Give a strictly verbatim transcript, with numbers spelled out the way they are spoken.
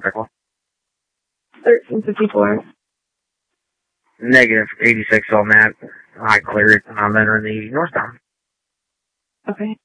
contact call. thirteen fifty-four. Negative eighty-six on that. I cleared. I'm entering the northbound. Okay.